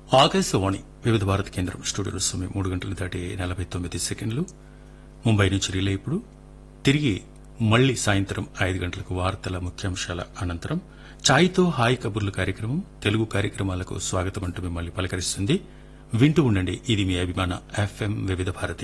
ఆకాశవాణి వివిధ భారత కేంద్రం స్టూడియోలో సమయం 3 గంటలు దాటి 49 సెకండ్లు. ముంబై నుంచి రిలే ఇప్పుడు తిరిగి మళ్లీ సాయంత్రం 5 గంటలకు వార్తల ముఖ్యాంశాల అనంతరం ఛాయ్తో హాయ్ కబుర్లు కార్యక్రమం తెలుగు కార్యక్రమాలకు స్వాగతం అంటూ మిమ్మల్ని పలకరిస్తుంది. వింటూ ఉండండి, ఇది మీ అభిమాన ఎఫ్ఎం వివిధ భారతి.